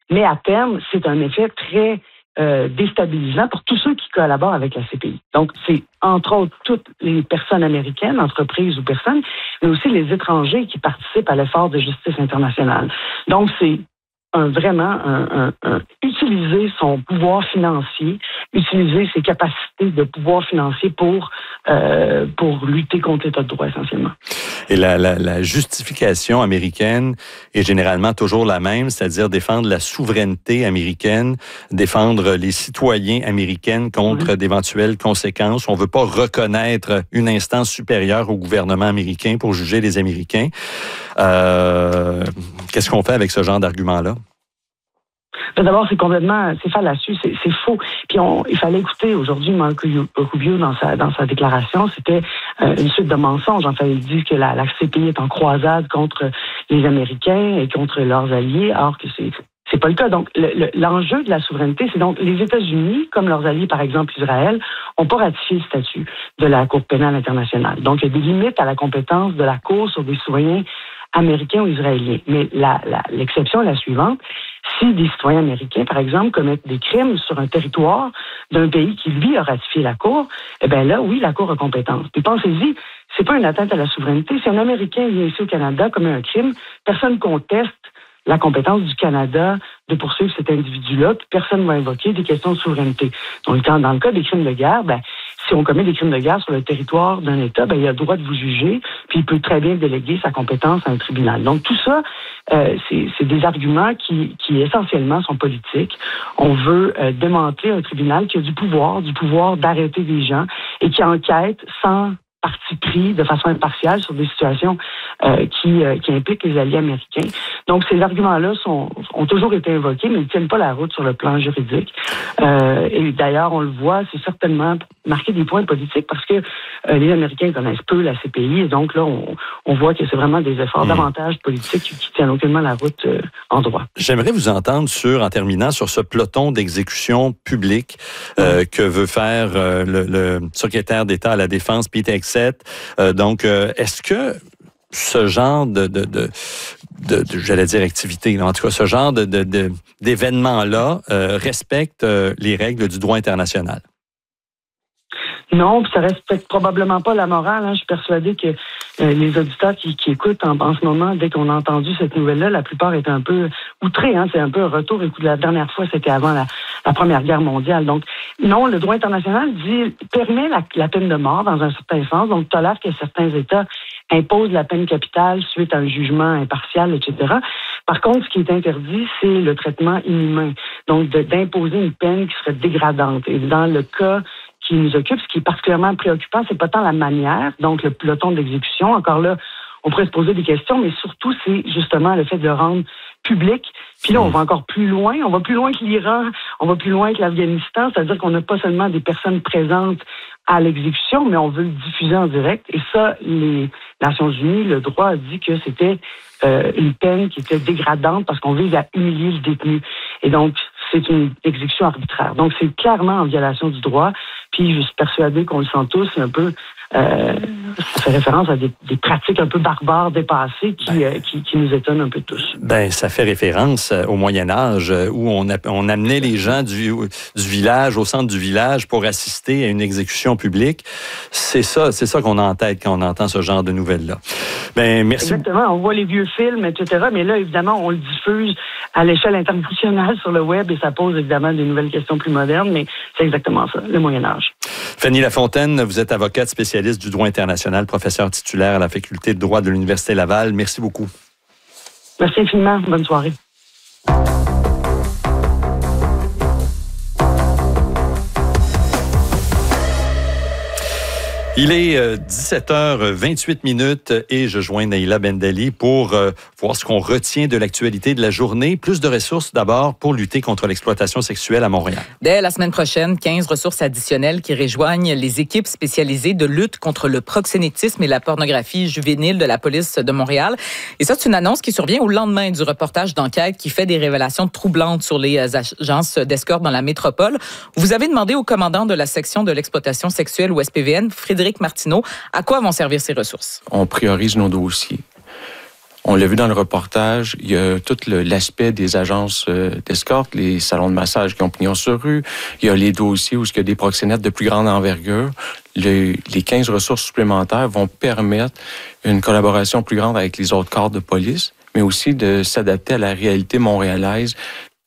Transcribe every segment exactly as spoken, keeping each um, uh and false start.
Mais à terme, c'est un effet très euh, déstabilisant pour tous ceux qui collaborent avec la C P I. Donc, c'est entre autres toutes les personnes américaines, entreprises ou personnes, mais aussi les étrangers qui participent à l'effort de justice internationale. Donc, c'est un, vraiment un, un, un, utiliser son pouvoir financier, utiliser ses capacités de pouvoir financier pour, euh, pour lutter contre l'état de droit essentiellement. Et la, la, la justification américaine est généralement toujours la même, c'est-à-dire défendre la souveraineté américaine, défendre les citoyens américains contre mmh. d'éventuelles conséquences. On ne veut pas reconnaître une instance supérieure au gouvernement américain pour juger les Américains. Euh, qu'est-ce qu'on fait avec ce genre d'argument-là? D'abord, c'est complètement, c'est fallacieux, c'est, c'est faux. Puis on, il fallait écouter aujourd'hui Marco Rubio dans sa dans sa déclaration, c'était euh, une suite de mensonges. Enfin, il dit que la, la C P I est en croisade contre les Américains et contre leurs alliés, alors que c'est c'est pas le cas. Donc, le, le, l'enjeu de la souveraineté, c'est donc les États-Unis, comme leurs alliés, par exemple Israël, n'ont pas ratifié le statut de la Cour pénale internationale. Donc, il y a des limites à la compétence de la Cour sur des citoyens américains ou israéliens. Mais la, la, l'exception est la suivante. Si des citoyens américains, par exemple, commettent des crimes sur un territoire d'un pays qui, lui, a ratifié la Cour, eh bien là, oui, la Cour a compétence. Puis pensez-y, c'est pas une atteinte à la souveraineté. Si un Américain vient ici au Canada, commet un crime, personne conteste la compétence du Canada de poursuivre cet individu-là, puis personne ne va invoquer des questions de souveraineté. Donc, dans le cas des crimes de guerre, ben, si on commet des crimes de guerre sur le territoire d'un État, ben, il a le droit de vous juger, puis il peut très bien déléguer sa compétence à un tribunal. Donc, tout ça, euh, c'est, c'est des arguments qui, qui essentiellement sont politiques. On veut euh, démanteler un tribunal qui a du pouvoir, du pouvoir d'arrêter des gens et qui enquête sans parti pris de façon impartiale sur des situations euh, qui, euh, qui impliquent les alliés américains. Donc, ces arguments-là sont, ont toujours été invoqués, mais ils ne tiennent pas la route sur le plan juridique. Euh, et d'ailleurs, on le voit, c'est certainement marquer des points politiques parce que euh, les Américains connaissent peu la C P I et donc là, on, on voit que c'est vraiment des efforts mmh. davantage politiques qui ne tiennent aucunement la route euh, en droit. J'aimerais vous entendre sur, en terminant, sur ce peloton d'exécution publique euh, mmh. que veut faire euh, le, le secrétaire d'État à la Défense, Pete Hegseth. Euh, donc, euh, est-ce que ce genre de, de, de, de, de j'allais dire activité, en tout cas, ce genre de, de, de, d'événements-là euh, respecte euh, les règles du droit international? Non, puis ça respecte probablement pas la morale. Hein. Je suis persuadée que euh, les auditeurs qui, qui écoutent en, en ce moment, dès qu'on a entendu cette nouvelle-là, la plupart étaient un peu outrés. Hein. C'est un peu un retour. Écoute, la dernière fois, c'était avant la, la Première Guerre mondiale. Donc, non, le droit international dit permet la, la peine de mort dans un certain sens. Donc, tolère que certains États imposent la peine capitale suite à un jugement impartial, et cetera. Par contre, ce qui est interdit, c'est le traitement inhumain. Donc, de, d'imposer une peine qui serait dégradante. Et dans le cas qui nous occupe, ce qui est particulièrement préoccupant, c'est pas tant la manière, donc le peloton d'exécution. Encore là, on pourrait se poser des questions, mais surtout, c'est justement le fait de le rendre public. Puis là, on va encore plus loin. On va plus loin que l'Iran, on va plus loin que l'Afghanistan, c'est-à-dire qu'on n'a pas seulement des personnes présentes à l'exécution, mais on veut le diffuser en direct. Et ça, les Nations Unies, le droit a dit que c'était euh, une peine qui était dégradante parce qu'on vise à humilier le détenu. Et donc, c'est une exécution arbitraire. Donc, c'est clairement en violation du droit. Puis, je suis persuadée qu'on le sent tous, un peu, euh, ça fait référence à des, des pratiques un peu barbares, dépassées, qui, ben, euh, qui, qui nous étonnent un peu tous. Ben, ça fait référence au Moyen-Âge, où on, a, on amenait les gens du, du village, au centre du village, pour assister à une exécution publique. C'est ça, c'est ça qu'on a en tête quand on entend ce genre de nouvelles-là. Ben, merci. Exactement. On voit les vieux films, et cetera. Mais là, évidemment, on le diffuse à l'échelle internationale sur le web et ça pose évidemment des nouvelles questions plus modernes, mais c'est exactement ça, le Moyen-Âge. Fanny Lafontaine, vous êtes avocate spécialiste du droit international, professeure titulaire à la faculté de droit de l'Université Laval. Merci beaucoup. Merci infiniment. Bonne soirée. Il est dix-sept heures vingt-huit minutes et je joins Naïla Bendali pour euh, voir ce qu'on retient de l'actualité de la journée. Plus de ressources d'abord pour lutter contre l'exploitation sexuelle à Montréal. Dès la semaine prochaine, quinze ressources additionnelles qui rejoignent les équipes spécialisées de lutte contre le proxénétisme et la pornographie juvénile de la police de Montréal. Et ça, c'est une annonce qui survient au lendemain du reportage d'enquête qui fait des révélations troublantes sur les agences d'escorte dans la métropole. Vous avez demandé au commandant de la section de l'exploitation sexuelle ou S P V N, Frédéric Martineau, à quoi vont servir ces ressources? On priorise nos dossiers. On l'a vu dans le reportage, il y a tout le, l'aspect des agences euh, d'escorte, les salons de massage qui ont pignon sur rue. Il y a les dossiers où il y a des proxénètes de plus grande envergure. Le, les quinze ressources supplémentaires vont permettre une collaboration plus grande avec les autres corps de police, mais aussi de s'adapter à la réalité montréalaise.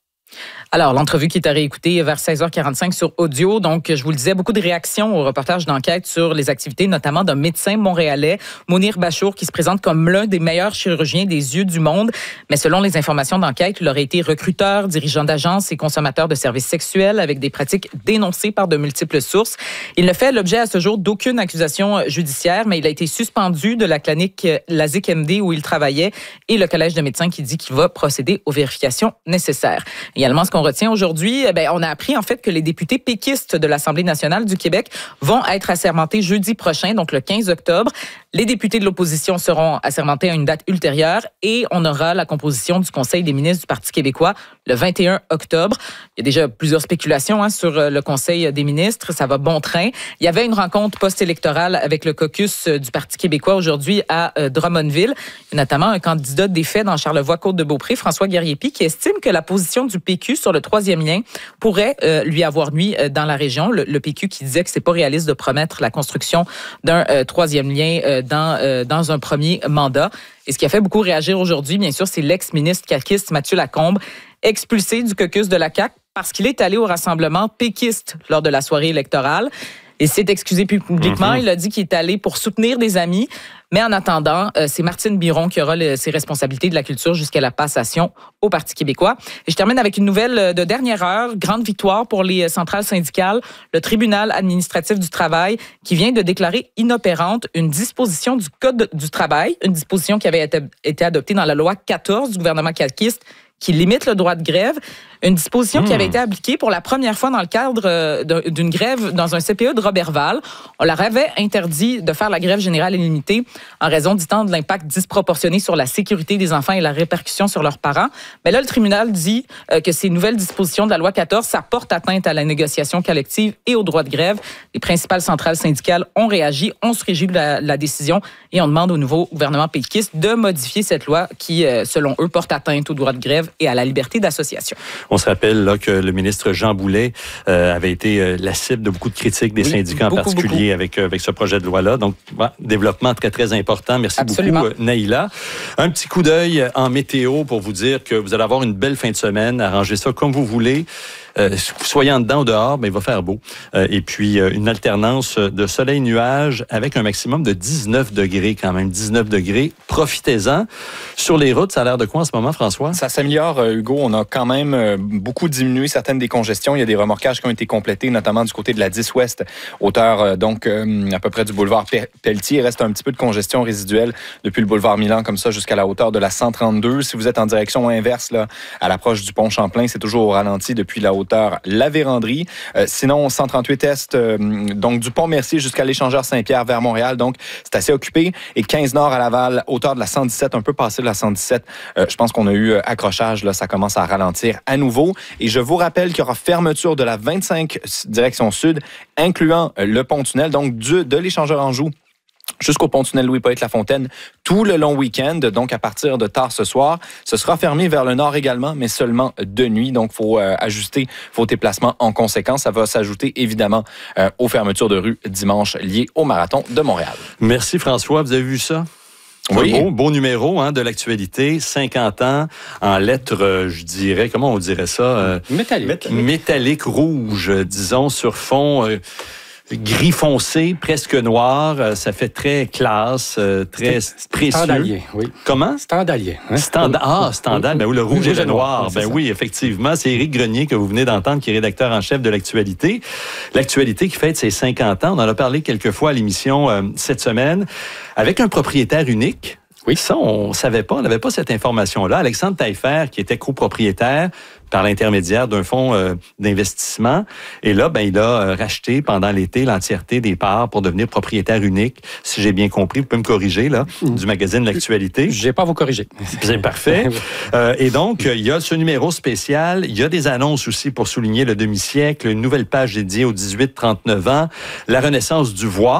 Alors, l'entrevue qui est à réécouter vers seize heures quarante-cinq sur audio. Donc, je vous le disais, beaucoup de réactions au reportage d'enquête sur les activités, notamment d'un médecin montréalais, Mounir Bachour, qui se présente comme l'un des meilleurs chirurgiens des yeux du monde. Mais selon les informations d'enquête, il aurait été recruteur, dirigeant d'agence et consommateur de services sexuels avec des pratiques dénoncées par de multiples sources. Il ne fait l'objet à ce jour d'aucune accusation judiciaire, mais il a été suspendu de la clinique La Z I C M D où il travaillait et le collège de médecins qui dit qu'il va procéder aux vérifications nécessaires. Également, ce qu'on retient aujourd'hui, ben, on a appris en fait que les députés péquistes de l'Assemblée nationale du Québec vont être assermentés jeudi prochain, donc le quinze octobre. Les députés de l'opposition seront assermentés à une date ultérieure et on aura la composition du Conseil des ministres du Parti québécois le vingt et un octobre. Il y a déjà plusieurs spéculations hein, sur le Conseil des ministres. Ça va bon train. Il y avait une rencontre post-électorale avec le caucus du Parti québécois aujourd'hui à Drummondville. Il y a notamment un candidat défait dans Charlevoix-Côte-de-Beaupré, François Guerrier-Py, qui estime que la position du P Q sur le troisième lien pourrait euh, lui avoir nuit euh, dans la région. Le, le P Q qui disait que c'est pas réaliste de promettre la construction d'un euh, troisième lien euh, dans, euh, dans un premier mandat. Et ce qui a fait beaucoup réagir aujourd'hui, bien sûr, c'est l'ex-ministre caquiste Mathieu Lacombe, expulsé du caucus de la C A Q parce qu'il est allé au rassemblement péquiste lors de la soirée électorale. Il s'est excusé publiquement. Mm-hmm. Il a dit qu'il est allé pour soutenir des amis. Mais en attendant, euh, c'est Martine Biron qui aura le, ses responsabilités de la culture jusqu'à la passation au Parti québécois. Et je termine avec une nouvelle de dernière heure. Grande victoire pour les centrales syndicales. Le tribunal administratif du travail qui vient de déclarer inopérante une disposition du Code du travail, une disposition qui avait été, été adoptée dans la loi quatorze du gouvernement caquiste qui limite le droit de grève. Une disposition mmh. qui avait été appliquée pour la première fois dans le cadre d'une grève dans un C P E de Robertval. On leur avait interdit de faire la grève générale illimitée en raison, dit-on, de l'impact disproportionné sur la sécurité des enfants et la répercussion sur leurs parents. Mais là, le tribunal dit que ces nouvelles dispositions de la loi quatorze, ça porte atteinte à la négociation collective et au droit de grève. Les principales centrales syndicales ont réagi, on se réjouit de la, la décision et on demande au nouveau gouvernement péquiste de modifier cette loi qui, selon eux, porte atteinte au droit de grève et à la liberté d'association. On se rappelle là, que le ministre Jean Boulet euh, avait été euh, la cible de beaucoup de critiques des oui, syndicats beaucoup, en particulier beaucoup. Avec, euh, avec ce projet de loi-là. Donc, ouais, développement très, très important. Merci Absolument. beaucoup, Naïla. Un petit coup d'œil en météo pour vous dire que vous allez avoir une belle fin de semaine. Arrangez ça comme vous voulez. Euh, soyez en dedans ou dehors, ben, il va faire beau. Euh, et puis, euh, une alternance de soleil-nuage avec un maximum de dix-neuf degrés quand même. dix-neuf degrés. Profitez-en. Sur les routes, ça a l'air de quoi en ce moment, François? Ça s'améliore, Hugo. On a quand même beaucoup diminué certaines des congestions. Il y a des remorquages qui ont été complétés, notamment du côté de la dix Ouest, hauteur donc à peu près du boulevard Pelletier. Il reste un petit peu de congestion résiduelle depuis le boulevard Milan, comme ça, jusqu'à la hauteur de la cent trente-deux. Si vous êtes en direction inverse, là, à l'approche du pont Champlain, c'est toujours au ralenti depuis la hauteur La Vérandrie. Euh, sinon, cent trente-huit Est, euh, donc du pont Mercier jusqu'à l'échangeur Saint-Pierre vers Montréal. Donc, c'est assez occupé. Et quinze Nord à Laval, hauteur de la cent dix-sept, un peu passé de la cent dix-sept. Euh, je pense qu'on a eu accrochage. Là, ça commence à ralentir à nouveau. Et je vous rappelle qu'il y aura fermeture de la vingt-cinq direction sud, incluant le pont-tunnel, donc du, de l'échangeur Anjou jusqu'au pont-tunnel Louis-Poët-Lafontaine, tout le long week-end, donc à partir de tard ce soir. Ce sera fermé vers le nord également, mais seulement de nuit. Donc, il faut euh, ajuster vos déplacements en conséquence. Ça va s'ajouter évidemment euh, aux fermetures de rue dimanche liées au Marathon de Montréal. Merci François, vous avez vu ça? Oui. Un beau, beau numéro hein, de l'actualité, cinquante ans, en lettres, euh, je dirais, comment on dirait ça? Euh, métallique. Métallique, métallique rouge, disons, sur fond... Euh, gris foncé, presque noir, ça fait très classe, très c'est précieux. Standalier, oui. Comment? Standalier. Hein? Stand... Ah, standard, oui. Ben oui, le rouge oui, et le noir. noir. Ben ça. Oui, effectivement. C'est Éric Grenier que vous venez d'entendre, qui est rédacteur en chef de l'actualité. L'actualité qui fête ses cinquante ans. On en a parlé quelques fois à l'émission euh, cette semaine, avec un propriétaire unique. Oui, ça, on ne savait pas, on n'avait pas cette information-là. Alexandre Taillefer, qui était copropriétaire par l'intermédiaire d'un fonds euh, d'investissement. Et là, ben, il a euh, racheté pendant l'été l'entièreté des parts pour devenir propriétaire unique. Si j'ai bien compris, vous pouvez me corriger, là, mmh. du magazine L'Actualité. Je n'ai pas à vous corriger. C'est parfait. euh, et donc, il y a ce numéro spécial. Il y a des annonces aussi pour souligner le demi-siècle, une nouvelle page dédiée aux dix-huit trente-neuf ans, la renaissance du voir.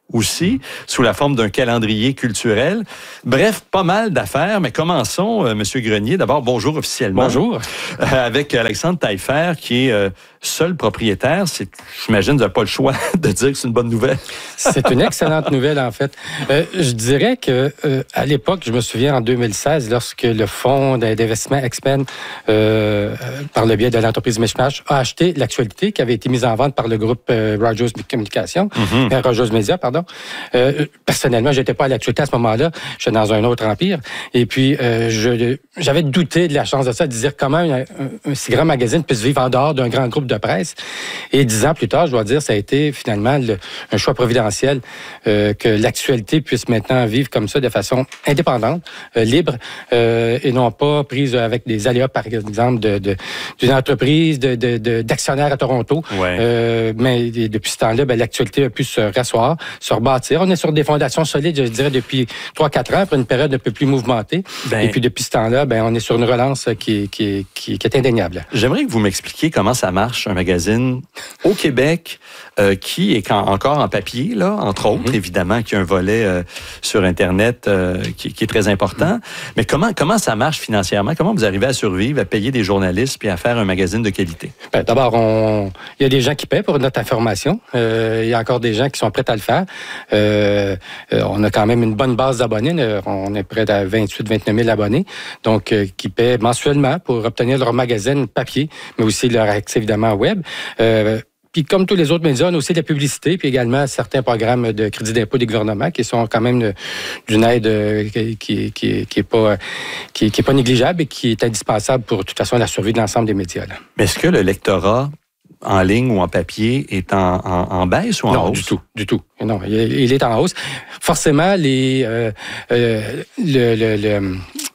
aussi, sous la forme d'un calendrier culturel. Bref, pas mal d'affaires, mais commençons, euh, M. Grenier. D'abord, bonjour officiellement. Bonjour. Euh, avec Alexandre Taillefer, qui est euh, seul propriétaire. C'est, j'imagine, vous n'avez pas le choix de dire que c'est une bonne nouvelle. C'est une excellente nouvelle, en fait. Euh, je dirais que euh, à l'époque, je me souviens en deux mille seize, lorsque le fonds d'investissement Expen, euh, par le biais de l'entreprise Mishmash, a acheté l'Actualité qui avait été mise en vente par le groupe euh, Rogers Communication, mm-hmm. euh, Rogers Media, pardon. Euh, personnellement, j'étais pas à l'Actualité à ce moment-là. J'étais dans un autre empire. Et puis, euh, je, j'avais douté de la chance de ça, de dire comment un, un, un si grand magazine puisse vivre en dehors d'un grand groupe de presse. Et dix ans plus tard, je dois dire, ça a été finalement le, un choix providentiel euh, que l'Actualité puisse maintenant vivre comme ça de façon indépendante, euh, libre, euh, et non pas prise avec des aléas, par exemple, de, de, d'une entreprise, de, de, de, d'actionnaires à Toronto. Ouais. Euh, mais depuis ce temps-là, ben, l'Actualité a pu se rasseoir, se rebâtir. On est sur des fondations solides, je dirais, depuis trois quatre ans, après une période un peu plus mouvementée. Ben, et puis depuis ce temps-là, ben, on est sur une relance qui, qui, qui, qui est indéniable. J'aimerais que vous m'expliquiez comment ça marche, un magazine au Québec euh, qui est quand, encore en papier, là, entre autres, mm-hmm. évidemment, qui a un volet euh, sur Internet euh, qui, qui est très important. Mm-hmm. Mais comment, comment ça marche financièrement? Comment vous arrivez à survivre, à payer des journalistes puis à faire un magazine de qualité? Ben, d'abord, on... il y a des gens qui paient pour notre information. Euh, il y a encore des gens qui sont prêts à le faire. Euh, euh, on a quand même une bonne base d'abonnés. On est près de vingt-huit à vingt-neuf mille abonnés. Donc, euh, qui paient mensuellement pour obtenir leur magazine papier, mais aussi leur accès, évidemment, web. Euh, Puis comme tous les autres médias, on a aussi de la publicité, puis également certains programmes de crédit d'impôt des gouvernements qui sont quand même d'une aide qui qui qui, qui est pas qui, qui est pas négligeable et qui est indispensable pour de toute façon la survie de l'ensemble des médias. Là. Mais est-ce que le lectorat en ligne ou en papier est en, en, en baisse ou en non, hausse? Non, du tout, du tout. Non, il, il est en hausse. Forcément, les euh, euh, le, le, le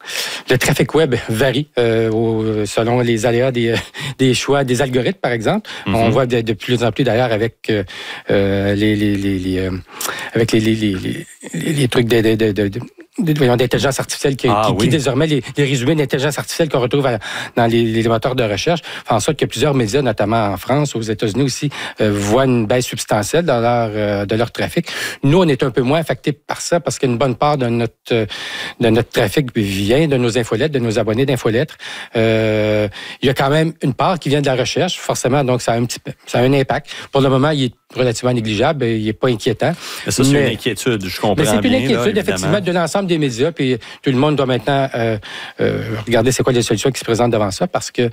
Le trafic web varie euh, au, selon les aléas des, des choix des algorithmes, par exemple. Mm-hmm. On voit de, de plus en plus d'ailleurs avec euh, les, les, les, les euh, avec les, les, les, les, les trucs de, de, de, de d'intelligence artificielle qui, ah, qui, oui. qui désormais les, les résumés d'intelligence artificielle qu'on retrouve à, dans les, les moteurs de recherche font en sorte que plusieurs médias, notamment en France, aux États-Unis aussi, euh, voient une baisse substantielle dans leur, euh, de leur trafic. Nous, on est un peu moins affectés par ça parce qu'une bonne part de notre, euh, de notre trafic vient de nos infolettres, de nos abonnés d'infolettres. Euh, il y a quand même une part qui vient de la recherche, forcément, donc ça a un petit peu, ça a un impact. Pour le moment, il est relativement négligeable, il n'est pas inquiétant. Mais ça, c'est mais, une inquiétude, je comprends bien. Mais c'est une inquiétude, là, effectivement, de l'ensemble des médias, puis tout le monde doit maintenant euh, euh, regarder c'est quoi les solutions qui se présentent devant ça, parce que,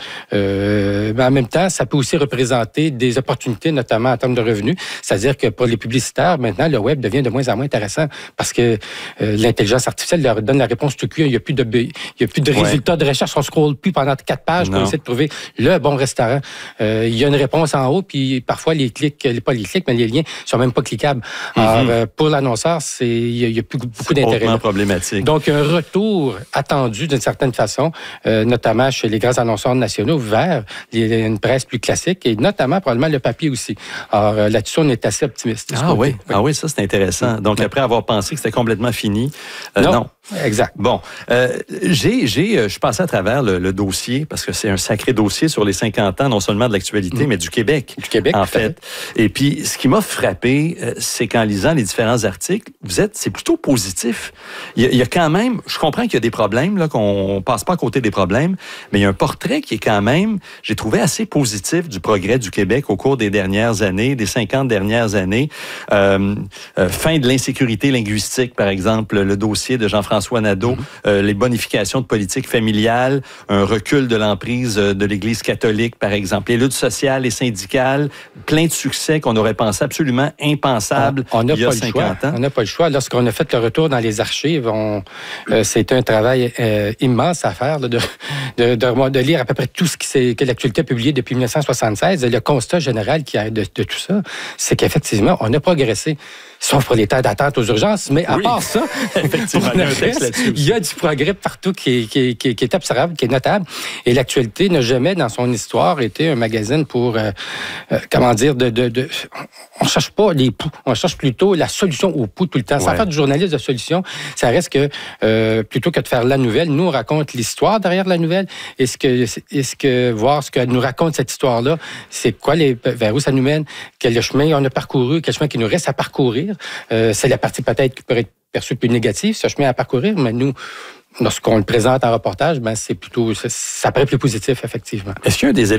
euh, mais en même temps, ça peut aussi représenter des opportunités, notamment en termes de revenus. C'est-à-dire que pour les publicitaires, maintenant, le web devient de moins en moins intéressant, parce que euh, l'intelligence artificielle leur donne la réponse tout cuit. Il n'y a plus de, il y a plus de résultats ouais. de recherche. On ne scrolle plus pendant quatre pages non. pour essayer de trouver le bon restaurant. Euh, il y a une réponse en haut, puis parfois, les clics, pas les clics, mais les liens sont même pas cliquables. Mm-hmm. Alors, euh, pour l'annonceur, c'est, il y a, il y a plus beaucoup d'intérêt. C'est problématique. Donc, un retour attendu d'une certaine façon, euh, notamment chez les grands annonceurs nationaux, vers les, une presse plus classique et notamment probablement le papier aussi. Alors, euh, là-dessus, on est assez optimiste. Ah oui. oui, ah oui, ça c'est intéressant. Donc, oui. après avoir pensé que c'était complètement fini, euh, non. non. Exact. Bon, euh, j'ai, j'ai, je suis passé à travers le, le dossier parce que c'est un sacré dossier sur les cinquante ans, non seulement de l'actualité, mmh. mais du Québec. Du Québec, en fait. Et puis, ce qui m'a frappé, c'est qu'en lisant les différents articles, vous êtes, c'est plutôt positif. Il y, a, il y a quand même, je comprends qu'il y a des problèmes, là, qu'on passe pas à côté des problèmes, mais il y a un portrait qui est quand même, j'ai trouvé assez positif du progrès du Québec au cours des dernières années, des cinquante dernières années. Euh, euh, fin de l'insécurité linguistique, par exemple, le dossier de Jean-François Nadeau, mm-hmm. euh, les bonifications de politique familiale, un recul de l'emprise de l'Église catholique, par exemple, les luttes sociales et syndicales, plein de succès qu'on aurait pensé absolument impensables on, on il y a cinquante ans. On n'a pas le choix. Lorsqu'on a fait le retour dans les archives, on, euh, c'était un travail euh, immense à faire, là, de, de, de, de lire à peu près tout ce qui s'est, que l'actualité a publié depuis dix-neuf cent soixante-seize. Et le constat général qui a de, de tout ça, c'est qu'effectivement, on a progressé. Sauf pour les temps d'attente aux urgences, mais à oui. part ça, effectivement, il y a un progresse. Il y a du progrès partout qui est, qui, est, qui, est, qui est observable, qui est notable. Et l'actualité n'a jamais, dans son histoire, été un magazine pour, euh, euh, comment dire, de, de, de... on ne cherche pas les poux. On cherche plutôt la solution aux poux tout le temps. Ouais. Sans faire du journalisme de solution, ça reste que, euh, plutôt que de faire la nouvelle, nous, on raconte l'histoire derrière la nouvelle. Est-ce que, est-ce que voir ce que nous raconte cette histoire-là, c'est quoi les, vers où ça nous mène, quel chemin on a parcouru, quel chemin qui nous reste à parcourir. Euh, c'est la partie peut-être qui pourrait être perçue plus négative, ce chemin à parcourir, mais nous, lorsqu'on le présente en reportage, ben c'est plutôt, ça, ça paraît plus positif, effectivement. Est-ce qu'il y a des éléments